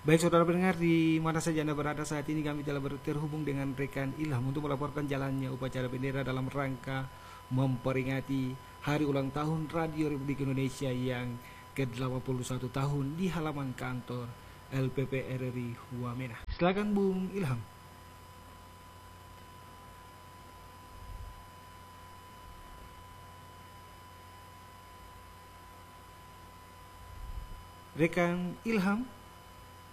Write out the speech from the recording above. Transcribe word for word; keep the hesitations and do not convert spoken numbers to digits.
Baik saudara pendengar, di mana saja Anda berada saat ini, kami telah terhubung dengan rekan Ilham untuk melaporkan jalannya upacara bendera dalam rangka memperingati hari ulang tahun Radio Republik Indonesia yang ke delapan puluh satu tahun di halaman kantor L P P R R I Wamena. Silakan Bung Ilham. Rekan Ilham.